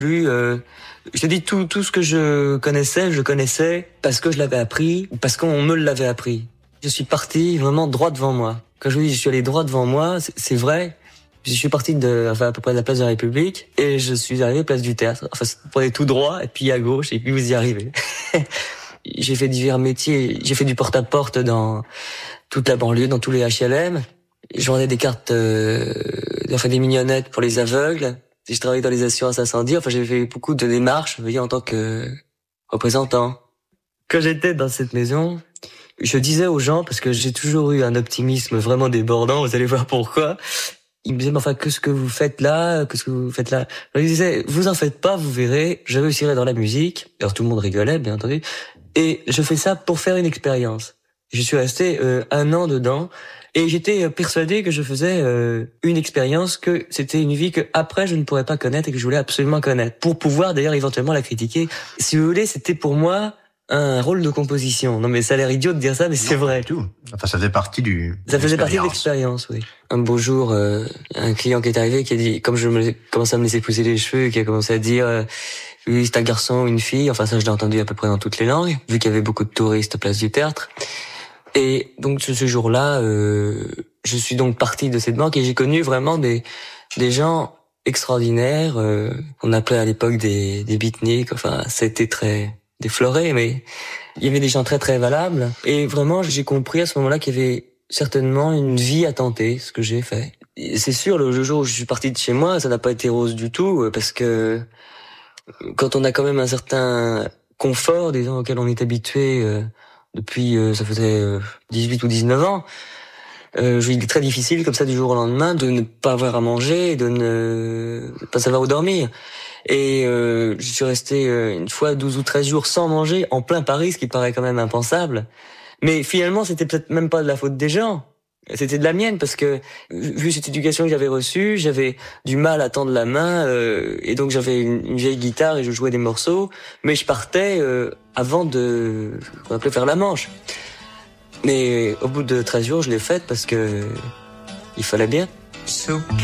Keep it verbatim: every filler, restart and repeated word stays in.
Lui, euh, je te dis tout, tout ce que je connaissais, je connaissais parce que je l'avais appris ou parce qu'on me l'avait appris. Je suis parti vraiment droit devant moi. Quand je vous dis je suis allé droit devant moi, c'est, c'est vrai. Je suis parti de, enfin, à peu près de la place de la République et je suis arrivé à la place du Théâtre. Enfin, vous prenez tout droit et puis à gauche et puis vous y arrivez. J'ai fait divers métiers. J'ai fait du porte-à-porte dans toute la banlieue, dans tous les H L M. Je vendais des cartes, euh, enfin des mignonnettes pour les aveugles. Je travaillais dans les assurances incendies. Enfin, j'ai fait beaucoup de démarches, vous voyez, en tant que représentant. Quand j'étais dans cette maison, je disais aux gens, parce que j'ai toujours eu un optimisme vraiment débordant, vous allez voir pourquoi. Ils me disaient, mais enfin, qu'est-ce que vous faites là? Qu'est-ce que vous faites là? Je leur disais, vous en faites pas, vous verrez, je réussirai dans la musique. Alors tout le monde rigolait, bien entendu. Et je fais ça pour faire une expérience. Je suis resté euh, un an dedans. Et j'étais persuadé que je faisais euh, une expérience, que c'était une vie que après je ne pourrais pas connaître et que je voulais absolument connaître, pour pouvoir d'ailleurs éventuellement la critiquer. Si vous voulez, c'était pour moi un rôle de composition. Non mais ça a l'air idiot de dire ça, mais c'est vrai. Tout. Enfin, ça faisait partie du. Ça faisait partie de l'expérience, oui. Un beau jour, euh, un client qui est arrivé, qui a dit, comme je me commençais à me laisser pousser les cheveux, qui a commencé à dire, euh, oui, c'est un garçon ou une fille. Enfin ça, je l'ai entendu à peu près dans toutes les langues, vu qu'il y avait beaucoup de touristes à Place du Théâtre. Et donc ce, ce jour-là, euh, je suis donc parti de cette banque et j'ai connu vraiment des des gens extraordinaires. Euh, on appelait à l'époque des des beatniks. Enfin, c'était très défloré, mais il y avait des gens très très valables. Et vraiment, j'ai compris à ce moment-là qu'il y avait certainement une vie à tenter, ce que j'ai fait. Et c'est sûr, le jour où je suis parti de chez moi, ça n'a pas été rose du tout, parce que quand on a quand même un certain confort, des gens auxquels on est habitué. Euh, Depuis, euh, ça faisait euh, dix-huit ou dix-neuf ans. Euh, il est très difficile, comme ça, du jour au lendemain, de ne pas avoir à manger, de ne pas savoir où dormir. Et euh, je suis resté euh, une fois douze ou treize jours sans manger, en plein Paris, ce qui paraît quand même impensable. Mais finalement, c'était peut-être même pas de la faute des gens. C'était de la mienne, parce que, vu cette éducation que j'avais reçue, j'avais du mal à tendre la main, euh, et donc j'avais une, une vieille guitare et je jouais des morceaux, mais je partais euh, avant de, qu'on appelait faire la manche. Mais au bout de treize jours, je l'ai faite parce que il fallait bien.